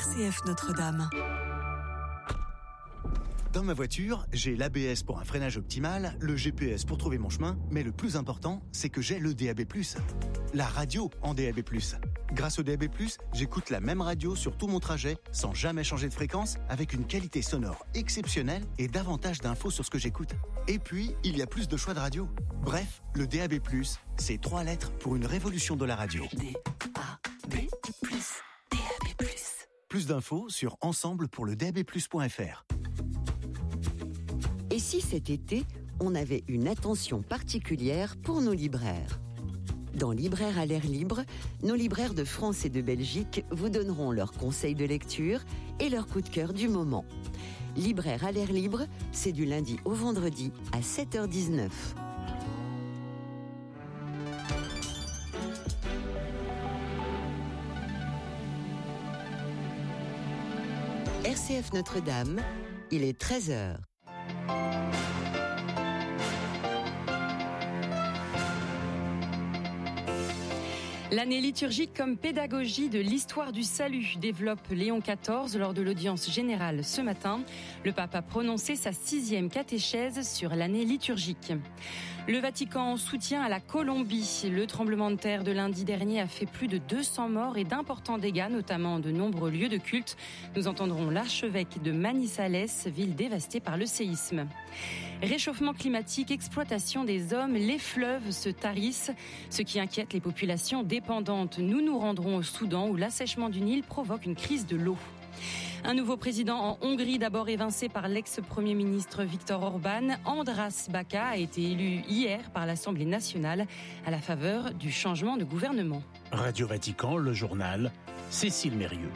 RCF Notre-Dame. Dans ma voiture, j'ai l'ABS pour un freinage optimal, le GPS pour trouver mon chemin, mais le plus important, c'est que j'ai le DAB+. La radio en DAB+. Grâce au DAB+, j'écoute la même radio sur tout mon trajet, sans jamais changer de fréquence, avec une qualité sonore exceptionnelle et davantage d'infos sur ce que j'écoute. Et puis, il y a plus de choix de radio. Bref, le DAB+, c'est 3 lettres pour une révolution de la radio. DAB+, DAB+. Plus d'infos sur ensemble-pour-le-DAB+.fr. Et si cet été, on avait une attention particulière pour nos libraires ? Dans Libraires à l'air libre, nos libraires de France et de Belgique vous donneront leurs conseils de lecture et leurs coups de cœur du moment. Libraires à l'air libre, c'est du lundi au vendredi à 7h19. RCF Notre-Dame, il est 13h. L'année liturgique comme pédagogie de l'histoire du salut développe Léon XIV lors de l'audience générale ce matin. Le pape a prononcé sa 6e catéchèse sur l'année liturgique. Le Vatican soutient à la Colombie. Le tremblement de terre de lundi dernier a fait plus de 200 morts et d'importants dégâts, notamment de nombreux lieux de culte. Nous entendrons l'archevêque de Manizales, ville dévastée par le séisme. Réchauffement climatique, exploitation des hommes, les fleuves se tarissent, ce qui inquiète les populations dépendantes. Nous nous rendrons au Soudan où l'assèchement du Nil provoque une crise de l'eau. Un nouveau président en Hongrie, d'abord évincé par l'ex-premier ministre Viktor Orban. András Baka a été élu hier par l'Assemblée nationale à la faveur du changement de gouvernement. Radio Vatican, le journal, Cécile Mérieux.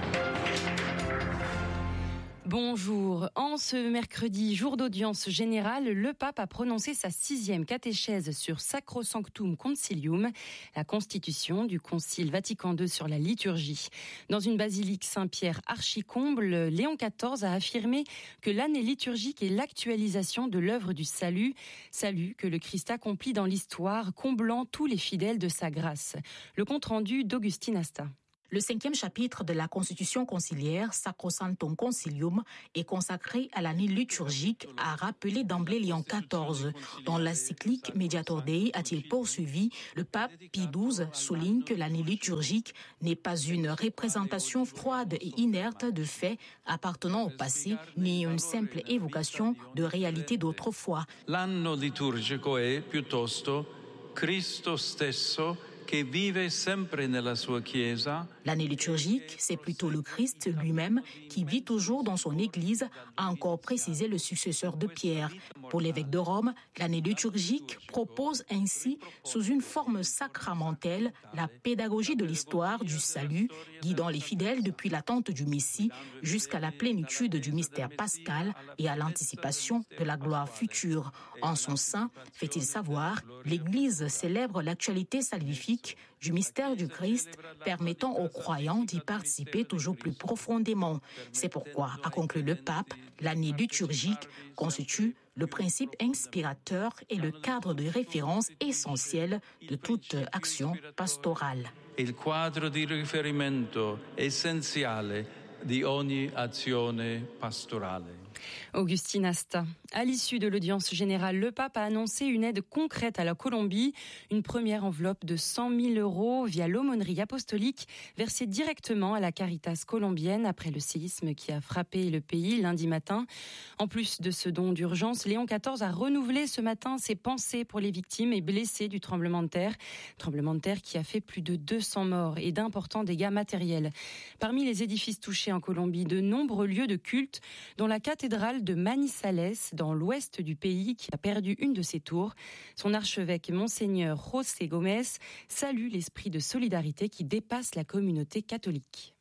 Bonjour. En ce mercredi, jour d'audience générale, le pape a prononcé sa 6e catéchèse sur Sacrosanctum Concilium, la constitution du Concile Vatican II sur la liturgie. Dans une basilique Saint-Pierre archicomble, Léon XIV a affirmé que l'année liturgique est l'actualisation de l'œuvre du salut que le Christ accomplit dans l'histoire, comblant tous les fidèles de sa grâce. Le compte-rendu d'Augustine Asta. Le 5e chapitre de la Constitution conciliaire, Sacrosanctum Concilium, est consacré à l'année liturgique, a rappelé d'emblée Léon XIV. Dans l'encyclique Mediator Dei, a-t-il poursuivi, le pape Pie XII souligne que l'année liturgique n'est pas une représentation froide et inerte de faits appartenant au passé, ni une simple évocation de réalités d'autrefois. L'anno liturgico è piuttosto Cristo stesso che vive sempre nella sua Chiesa. L'année liturgique, c'est plutôt le Christ lui-même qui vit toujours dans son Église, a encore précisé le successeur de Pierre. Pour l'évêque de Rome, l'année liturgique propose ainsi, sous une forme sacramentelle, la pédagogie de l'histoire du salut, guidant les fidèles depuis l'attente du Messie jusqu'à la plénitude du mystère pascal et à l'anticipation de la gloire future. En son sein, fait-il savoir, l'Église célèbre l'actualité salvifique du mystère du Christ, permettant aux croyants d'y participer toujours plus profondément. C'est pourquoi, a conclu le pape, l'année liturgique constitue le principe inspirateur et le cadre de référence essentiel de toute action pastorale. Il quadro di riferimento essenziale di ogni azione pastorale. Augustine Asta. À l'issue de l'audience générale, le pape a annoncé une aide concrète à la Colombie, une première enveloppe de 100 000 € via l'aumônerie apostolique versée directement à la Caritas colombienne après le séisme qui a frappé le pays lundi matin. En plus de ce don d'urgence, Léon XIV a renouvelé ce matin ses pensées pour les victimes et blessés du tremblement de terre qui a fait plus de 200 morts et d'importants dégâts matériels. Parmi les édifices touchés en Colombie, de nombreux lieux de culte, dont la cathédrale de Manizales, dans l'ouest du pays, qui a perdu une de ses tours. Son archevêque, Monseigneur José Gómez, salue l'esprit de solidarité qui dépasse la communauté catholique.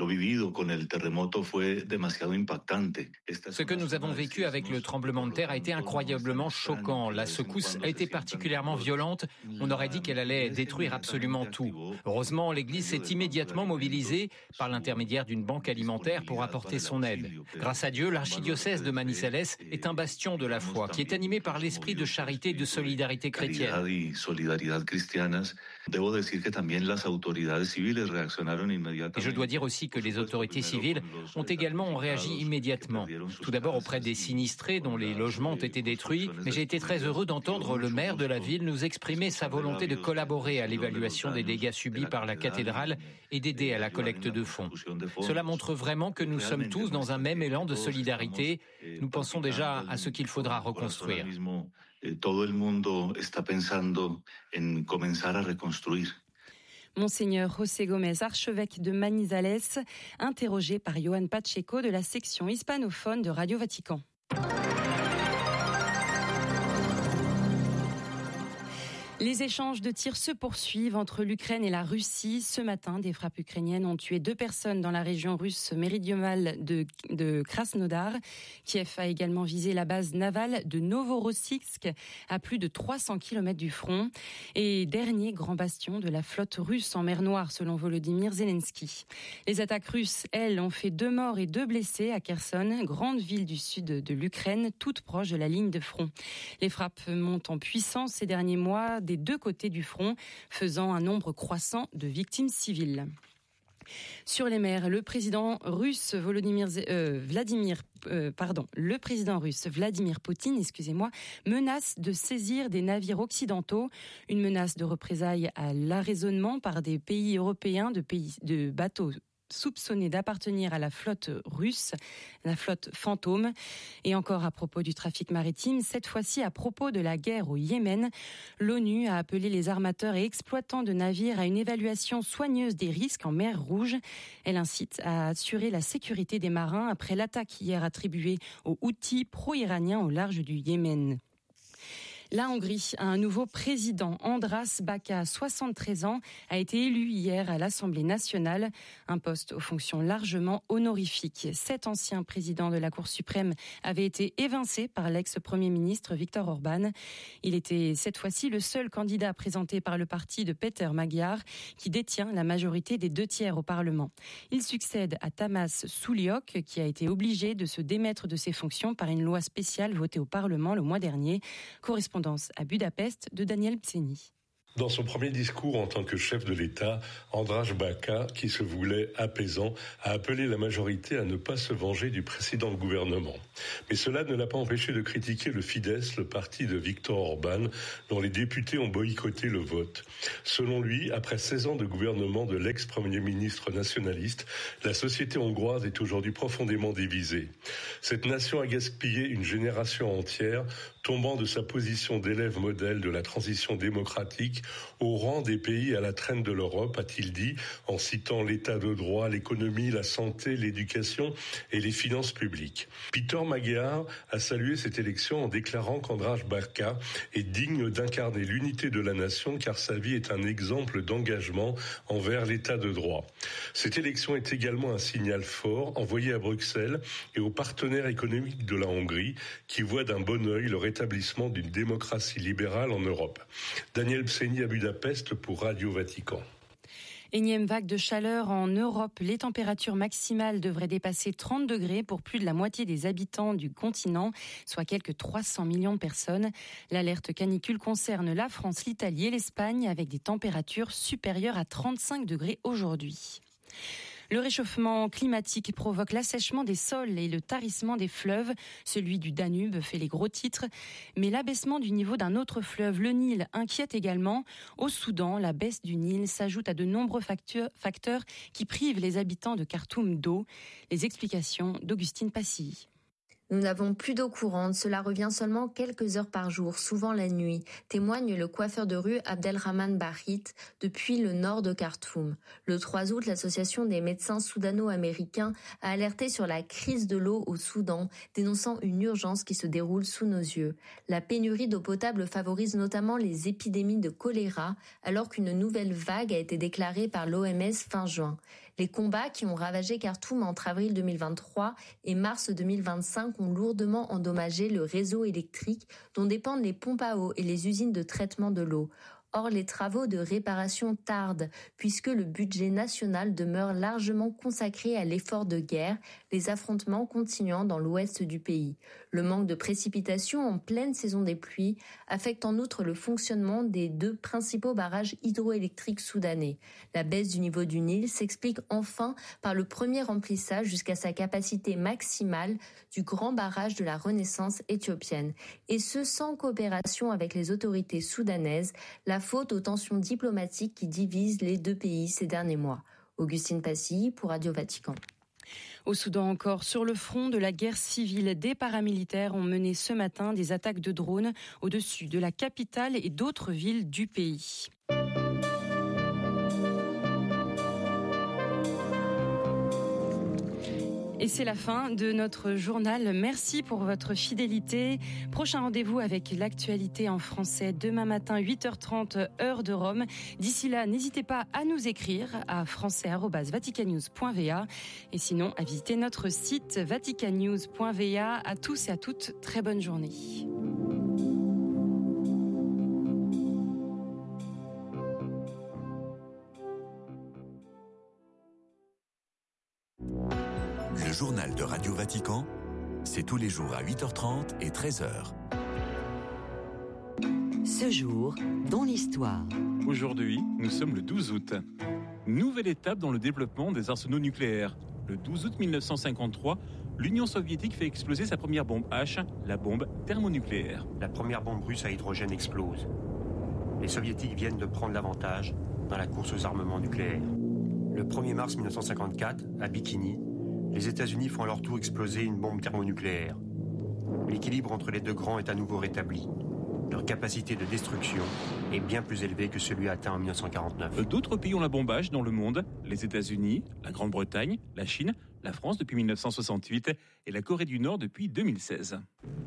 Ce que nous avons vécu avec le tremblement de terre a été incroyablement choquant. La secousse a été particulièrement violente. On aurait dit qu'elle allait détruire absolument tout. Heureusement, l'Église s'est immédiatement mobilisée par l'intermédiaire d'une banque alimentaire pour apporter son aide. Grâce à Dieu, l'archidiocèse de Manizales est un bastion de la foi qui est animé par l'esprit de charité et de solidarité chrétienne. Et je dois dire aussi ainsi que les autorités civiles ont également réagi immédiatement. Tout d'abord auprès des sinistrés dont les logements ont été détruits, mais j'ai été très heureux d'entendre le maire de la ville nous exprimer sa volonté de collaborer à l'évaluation des dégâts subis par la cathédrale et d'aider à la collecte de fonds. Cela montre vraiment que nous sommes tous dans un même élan de solidarité. Nous pensons déjà à ce qu'il faudra reconstruire. Monseigneur José Gómez, archevêque de Manizales, interrogé par Johan Pacheco de la section hispanophone de Radio Vatican. Les échanges de tirs se poursuivent entre l'Ukraine et la Russie. Ce matin, des frappes ukrainiennes ont tué 2 personnes dans la région russe méridionale de Krasnodar. Kiev a également visé la base navale de Novorossiysk, à plus de 300 km du front. Et dernier grand bastion de la flotte russe en mer Noire, selon Volodymyr Zelensky. Les attaques russes, elles, ont fait 2 morts et 2 blessés à Kherson, grande ville du sud de l'Ukraine, toute proche de la ligne de front. Les frappes montent en puissance ces derniers mois, des 2 côtés du front, faisant un nombre croissant de victimes civiles. Sur les mers, le président russe Vladimir Poutine, menace de saisir des navires occidentaux, une menace de représailles à l'arraisonnement par des pays européens de bateaux soupçonné d'appartenir à la flotte russe, la flotte fantôme. Et encore à propos du trafic maritime, cette fois-ci à propos de la guerre au Yémen, l'ONU a appelé les armateurs et exploitants de navires à une évaluation soigneuse des risques en mer Rouge. Elle incite à assurer la sécurité des marins après l'attaque hier attribuée aux Houthis pro-iraniens au large du Yémen. La Hongrie a un nouveau président. András Baka, 73 ans, a été élu hier à l'Assemblée nationale, un poste aux fonctions largement honorifiques. 7 anciens présidents de la Cour suprême avaient été évincés par l'ex-premier ministre Viktor Orbán. Il était cette fois-ci le seul candidat présenté par le parti de Péter Magyar, qui détient la majorité des 2/3 au Parlement. Il succède à Tamás Suliok, qui a été obligé de se démettre de ses fonctions par une loi spéciale votée au Parlement le mois dernier. Correspondance à Budapest de Daniel Pseni. Dans son premier discours en tant que chef de l'État, András Baka, qui se voulait apaisant, a appelé la majorité à ne pas se venger du précédent gouvernement. Mais cela ne l'a pas empêché de critiquer le Fidesz, le parti de Viktor Orbán, dont les députés ont boycotté le vote. Selon lui, après 16 ans de gouvernement de l'ex-premier ministre nationaliste, la société hongroise est aujourd'hui profondément divisée. Cette nation a gaspillé une génération entière, tombant de sa position d'élève modèle de la transition démocratique au rang des pays à la traîne de l'Europe, a-t-il dit, en citant l'état de droit, l'économie, la santé, l'éducation et les finances publiques. Péter Magyar a salué cette élection en déclarant qu'András Baka est digne d'incarner l'unité de la nation car sa vie est un exemple d'engagement envers l'état de droit. Cette élection est également un signal fort envoyé à Bruxelles et aux partenaires économiques de la Hongrie qui voient d'un bon œil le rétablissement d'une démocratie libérale en Europe. Daniel Pseni à Budapest pour Radio Vatican. Énième vague de chaleur en Europe. Les températures maximales devraient dépasser 30 degrés pour plus de la moitié des habitants du continent, soit quelques 300 millions de personnes. L'alerte canicule concerne la France, l'Italie et l'Espagne avec des températures supérieures à 35 degrés aujourd'hui. Le réchauffement climatique provoque l'assèchement des sols et le tarissement des fleuves. Celui du Danube fait les gros titres. Mais l'abaissement du niveau d'un autre fleuve, le Nil, inquiète également. Au Soudan, la baisse du Nil s'ajoute à de nombreux facteurs qui privent les habitants de Khartoum d'eau. Les explications d'Augustine Passy. Nous n'avons plus d'eau courante, cela revient seulement quelques heures par jour, souvent la nuit, témoigne le coiffeur de rue Abdelrahman Bahit depuis le nord de Khartoum. Le 3 août, l'association des médecins soudano-américains a alerté sur la crise de l'eau au Soudan, dénonçant une urgence qui se déroule sous nos yeux. La pénurie d'eau potable favorise notamment les épidémies de choléra, alors qu'une nouvelle vague a été déclarée par l'OMS fin juin. Les combats qui ont ravagé Khartoum entre avril 2023 et mars 2025 ont lourdement endommagé le réseau électrique dont dépendent les pompes à eau et les usines de traitement de l'eau. Or, les travaux de réparation tardent, puisque le budget national demeure largement consacré à l'effort de guerre, les affrontements continuant dans l'ouest du pays. Le manque de précipitations en pleine saison des pluies affecte en outre le fonctionnement des 2 principaux barrages hydroélectriques soudanais. La baisse du niveau du Nil s'explique enfin par le premier remplissage jusqu'à sa capacité maximale du grand barrage de la Renaissance éthiopienne. Et ce, sans coopération avec les autorités soudanaises, la faute aux tensions diplomatiques qui divisent les 2 pays ces derniers mois. Augustine Passy pour Radio Vatican. Au Soudan encore, sur le front de la guerre civile, des paramilitaires ont mené ce matin des attaques de drones au-dessus de la capitale et d'autres villes du pays. Et c'est la fin de notre journal. Merci pour votre fidélité. Prochain rendez-vous avec l'actualité en français demain matin 8h30 heure de Rome. D'ici là, n'hésitez pas à nous écrire à français@vaticannews.va et sinon à visiter notre site vaticannews.va. À tous et à toutes, très bonne journée. Le journal de Radio Vatican, c'est tous les jours à 8h30 et 13h. Ce jour, dans l'histoire. Aujourd'hui, nous sommes le 12 août. Nouvelle étape dans le développement des arsenaux nucléaires. Le 12 août 1953, l'Union soviétique fait exploser sa première bombe H, la bombe thermonucléaire. La première bombe russe à hydrogène explose. Les soviétiques viennent de prendre l'avantage dans la course aux armements nucléaires. Le 1er mars 1954, à Bikini, les États-Unis font à leur tour exploser une bombe thermonucléaire. L'équilibre entre les 2 grands est à nouveau rétabli. Leur capacité de destruction est bien plus élevée que celui atteint en 1949. D'autres pays ont la bombe H dans le monde. Les États-Unis, la Grande-Bretagne, la Chine, la France depuis 1968 et la Corée du Nord depuis 2016.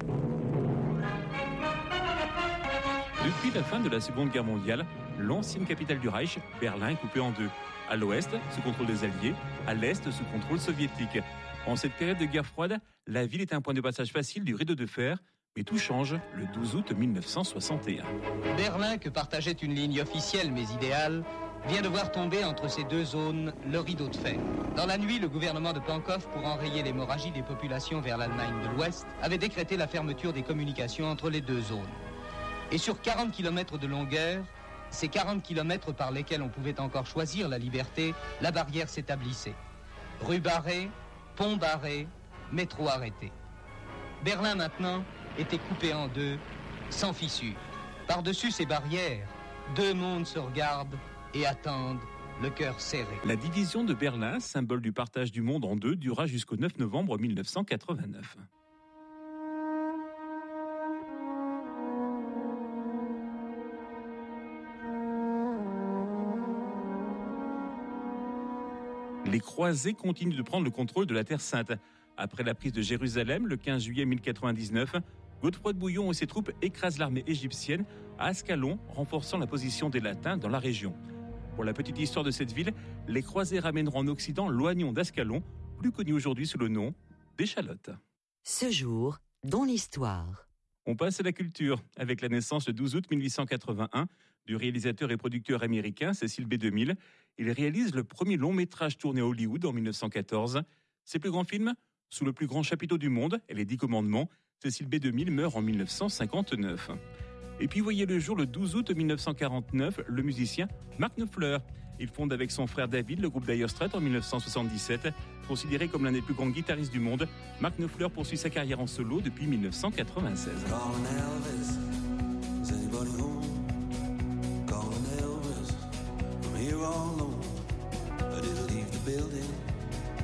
Depuis la fin de la Seconde Guerre mondiale, l'ancienne capitale du Reich, Berlin, est coupée en 2. À l'ouest, sous contrôle des Alliés, à l'est, sous contrôle soviétique. En cette période de guerre froide, la ville est un point de passage facile du rideau de fer, mais tout change le 12 août 1961. Berlin, que partageait une ligne officielle mais idéale, vient de voir tomber entre ces 2 zones le rideau de fer. Dans la nuit, le gouvernement de Pankov, pour enrayer l'hémorragie des populations vers l'Allemagne de l'Ouest, avait décrété la fermeture des communications entre les 2 zones. Et sur 40 km de longueur, ces 40 km par lesquels on pouvait encore choisir la liberté, la barrière s'établissait. Rue barrée, pont barré, métro arrêté. Berlin maintenant était coupé en 2, sans fissure. Par-dessus ces barrières, 2 mondes se regardent et attendent, le cœur serré. La division de Berlin, symbole du partage du monde en 2, durera jusqu'au 9 novembre 1989. Les croisés continuent de prendre le contrôle de la Terre Sainte. Après la prise de Jérusalem le 15 juillet 1099, Godefroy de Bouillon et ses troupes écrasent l'armée égyptienne à Ascalon, renforçant la position des Latins dans la région. Pour la petite histoire de cette ville, les croisés ramèneront en Occident l'oignon d'Ascalon, plus connu aujourd'hui sous le nom d'échalote. Ce jour, dans l'histoire. On passe à la culture, avec la naissance le 12 août 1881 du réalisateur et producteur américain Cecil B. DeMille. Il réalise le premier long-métrage tourné à Hollywood en 1914. Ses plus grands films, Sous le plus grand chapiteau du monde et Les 10 commandements, Cecil B. DeMille meurt en 1959. Et puis voyez le jour le 12 août 1949, le musicien Mark Knopfler. Il fonde avec son frère David le groupe Dire Straits en 1977. Considéré comme l'un des plus grands guitaristes du monde, Mark Knopfler poursuit sa carrière en solo depuis 1996.